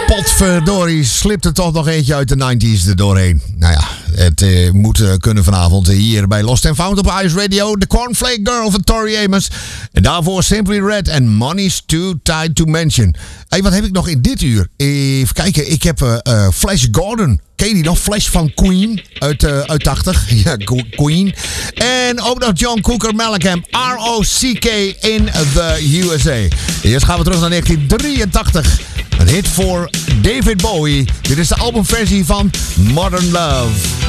Potverdorie, slipt er toch nog eentje uit de 90s er doorheen. Nou ja, het moet kunnen vanavond hier bij Lost and Found op Ice Radio. The Cornflake Girl van Tori Amos. En daarvoor Simply Red en Money's Too Tight to Mention. Hey, wat heb ik nog in dit uur? Even kijken, ik heb Flash Gordon. Ken je die nog? Flash van Queen uit 80. Ja, Queen. En ook nog John Cooker Mellencamp. R.O.C.K. in the USA. Eerst gaan we terug naar 1983. Een hit voor David Bowie. Dit is de albumversie van Modern Love.